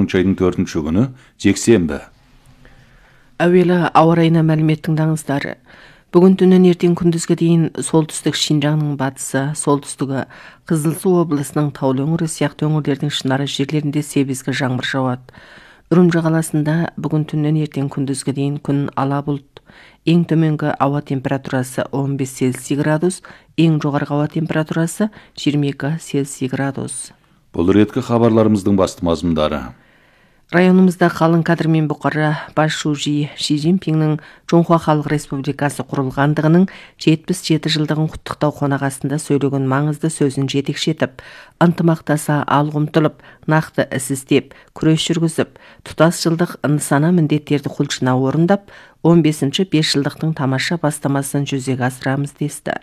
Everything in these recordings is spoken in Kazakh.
2010 айдың 4-ші күні, жексенбі. Әуелі ауа райына мәлімет тыңдаңыздар. Бүгін түннен ертең күндізге дейін солтүстік Шинжаңның батысы, солтүстігі Қызылсу облысының таулы өңірі сияқты өңірлердің шынары жерлерінде себезгі жаңбыр жауады. Үрімжі қаласында бүгін түннен ертең күндізге дейін күн ала бұлт. Ең төменгі ауа температурасы 15 Цельсий градус, ең жоғарғы ауа температурасы 22 Цельсий градус. Бұл реткі хабарларымыздың басты мазмұндары. Районымызда қалың кадрмен бұқара Басшужи Ши Цзиньпиннің Жоңхуа Халық Республикасы құрылғандығының 77 жылдығын құттықтау қонағасында сөйлеген маңызды сөзін жетекшетіп, ынтымақтаса алға ұмтылып, нақты іс істеп, күрес жүргізіп, тұтас жылдық нысана міндеттерді құлшына орындап, 15-ші 5 жылдықтың тамаша бастамасын жүзеге асырамыз десті.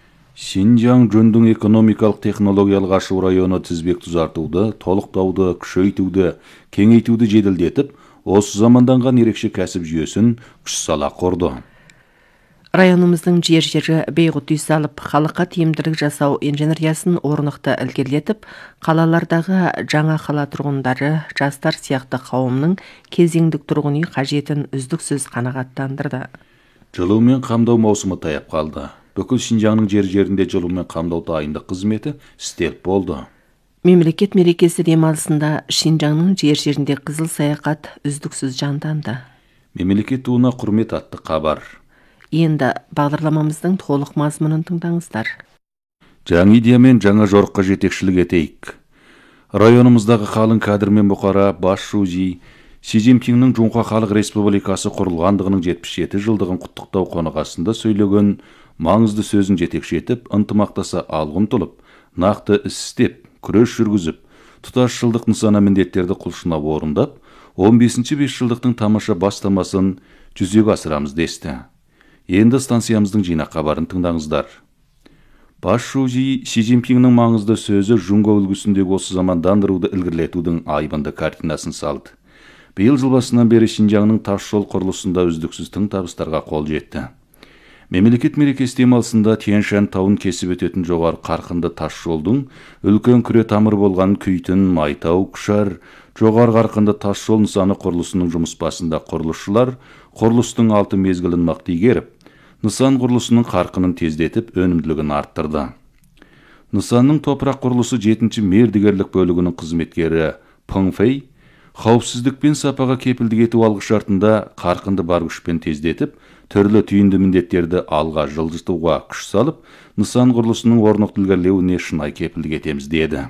Шинжаң жөндің экономикалық технологиялық ашу районы тізбек тұзартуды, толықтауды, күшейтуді, кеңейтуді жеделдетіп, осы заманданған ерекше кәсіп жүйесін күш сала құрды. Районымыздың жер-жері бейғұт үй салып, халыққа тиімділік жасау инженериясын орнықты ілгерілетіп, қалалардағы жаңа қала тұрғындары, жастар сияқты қауымның кезеңдік тұрғын үй қажетін үздіксіз қанағаттандырды. Жылумен қамдау маусымы таяп қалды. Бүкіл Шинжаңның жер-жерінде жылумен қамдау дайындық қызметі істеліп болды. Мемлекет мерекесі демалысында Шинжаңның жер-жерінде қызыл саяхат үздіксіз жанданды. Мемлекет туына құрмет атты хабар. Енді бағдарламамыздың толық мазмұнын тыңдаңыздар. Жаңа идеямен жаңа жорыққа жетекшілік етейік. Районымыздағы қалың кадрмен бұқара Басшужи Ши Цзиньпиннің Жоңхуа Халық Республикасы құрылғандығының 77 жылдығын құттықтау қонағасында сөйлеген маңызды сөзін жетекшетіп, ынтымақтаса алға ұмтылып, нақты іс істеп, күрес жүргізіп, тұтас жылдық нысана міндеттерді құлшына орындап, 15-ші 5 жылдықтың тамаша бастамасын жүзеге асырамыз десті. Енді станциямыздың жинақ хабарын тыңдаңыздар. Басшужи Ши Цзиньпиннің маңызды сөзі Жунго үлгісіндегі осы замандандыруды ілгерілетудің айбынды картинасын салды. Биыл жыл басынан бері Шинжаңның тас жол құрылысында үздіксіз тың табыстарға қол жетті. Мемлекет мерекесі демалысында Тянь-Шань тауын кесіп өтетін жоғары қарқынды тас жолдың үлкен күре тамыр болған Күйтін, Майтау, Күшар, жоғары қарқынды тас жол нысаны құрылысының жұмыс басында құрылысшылар құрылыстың 6 мезгілін нақты игеріп, нысан құрылысының қарқынын тездетіп, өнімділігін арттырды. Нысанның топырақ құрылысы 7-ші мердігерлік бөлігінің қызметкері Пың Фэй қауіпсіздік пен сапаға кепілдік ету алғышартында қарқынды бар күшпен тездетіп, түрлі түйінді міндеттерді алға жылжытуға күш салып, нысан құрылысының орнықты ілгерілеуіне шынайы кепілдік етеміз деді.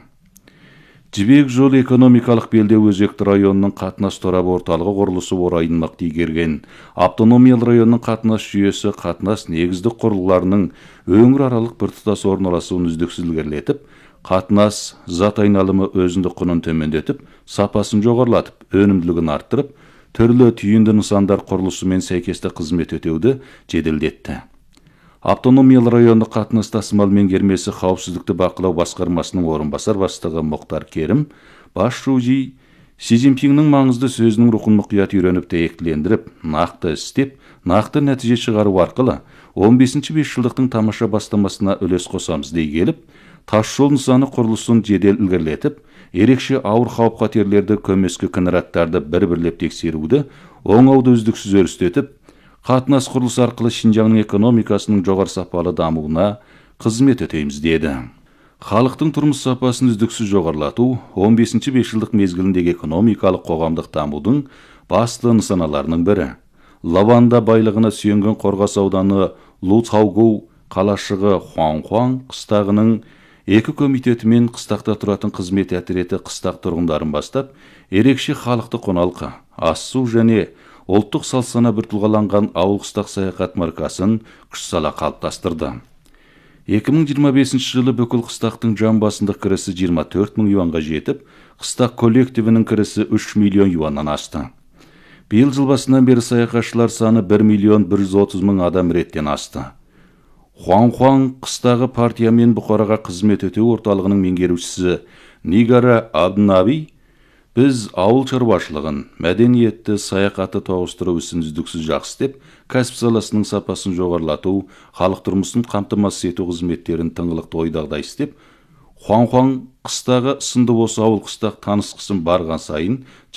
Жібек жолы экономикалық белдеу өзекті районының қатынас торабы орталығы құрылысы орайын нақты игерген автономиялы районның қатынас жүйесі қатынас негізді құрылғыларының өңір аралық біртұтас орналасуын үздіксіз ілгерілетіп, қатынас зат айналымы өзіндік құнын төмендетіп, сапасын жоғарылатып, өнімділігін арттырып, түрлі түйінді нысандар құрылысымен сәйкесті қызмет өтеуді жеделдетті. Автономиялы райондық қатынас тасымал меңгермесі қауіпсіздікті бақылау басқармасының орынбасар бастығы Мұхтар Керім, Басшужи Ши Цзиньпиннің маңызды сөзінің рухын мұқият үйреніп дәйектілендіріп, нақты істеп, нақты нәтиже шығару арқылы 15-ші 5 жылдықтың тамаша бастамасына үлес қосамыз дей келіп, тас жол нысаны құрылысын жедел ілгерілетіп, ерекше ауыр қауіп-қатерлерді, көмескі кінараттарды бір-бірлеп тексеруді, оңауды үздіксіз өрістетіп, қатынас құрылысы арқылы Шинжаңның экономикасының жоғары сапалы дамуына қызмет етеміз деді. Халықтың тұрмыс сапасын үздіксіз жоғарылату 15-ші 5 жылдық мезгіліндегі экономикалық қоғамдық дамудың басты нысаналарының бірі. Лаванда байлығына сүйенген Қорғас ауданы Луцхаугоу қалашығы Хуан-Хуан қыстағының 2 комитеті мен қыстақта тұратын қызмет әтіреті қыстақ тұрғындарын бастап, ерекше халықты қоналқы, ас-су және ұлттық салт-сана біртұлғаланған ауыл қыстақ саяхат маркасын күш сала қалыптастырды. 2025 жылы бүкіл қыстақтың жан басындық кірісі 24 мың юанға жетіп, қыстақ коллективінің кірісі 3 миллион юаннан асты. Биыл жыл басынан бері саяхатшылар саны 1 миллион 130 мың адам реттен асты. Хуан-Хуан қыстағы партия мен Бұқараға қызмет өтеу орталығының меңгерушісі Нигара Абнаби, біз ауыл шаруашылығын, мәдениетті, саяхаты тоғыстыру ісін үздіксіз жақсы істеп, кәсіп саласының сапасын жоғарылату, халық тұрмысын қамтамасыз ету қызметтерін тыңғылықты ойдағыдай істеп, Хуан-Хуан қыстағы сынды осы ауыл қыстақ таныс қысым барған сайын